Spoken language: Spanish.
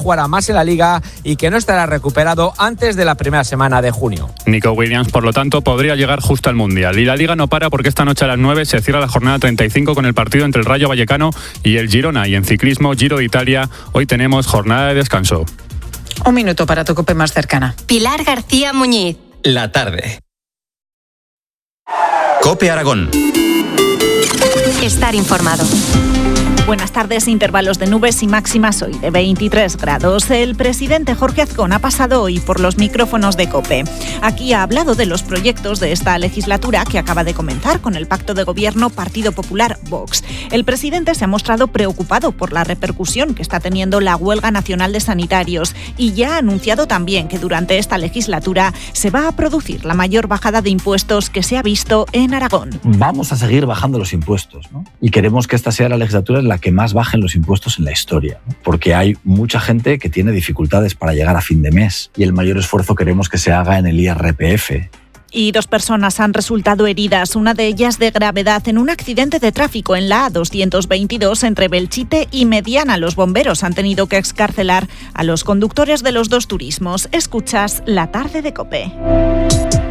jugará más en la Liga y que no estará recuperado antes de la primera semana de junio. Nico Williams, por lo tanto, podría llegar justo al Mundial. Y la Liga no para porque esta noche a las 9 se cierra la jornada 35 con el partido entre el Rayo Vallecano y el Girona. Y en ciclismo, Giro de Italia, hoy tenemos jornada de descanso. Un minuto para tu COPE más cercana. Pilar García Muñiz. La tarde. COPE Aragón. Estar informado. Buenas tardes, intervalos de nubes y máximas hoy de 23 grados. El presidente Jorge Azcón ha pasado hoy por los micrófonos de COPE. Aquí ha hablado de los proyectos de esta legislatura que acaba de comenzar con el pacto de gobierno Partido Popular-Vox. El presidente se ha mostrado preocupado por la repercusión que está teniendo la huelga nacional de sanitarios y ya ha anunciado también que durante esta legislatura se va a producir la mayor bajada de impuestos que se ha visto en Aragón. Vamos a seguir bajando los impuestos, ¿no? Y queremos que esta sea la legislatura en la que más bajen los impuestos en la historia, ¿no? Porque hay mucha gente que tiene dificultades para llegar a fin de mes y el mayor esfuerzo queremos que se haga en el IRPF. Y 2 personas han resultado heridas, una de ellas de gravedad, en un accidente de tráfico en la A222 entre Belchite y Mediana. Los bomberos han tenido que excarcelar a los conductores de los 2 turismos. Escuchas La Tarde de COPE.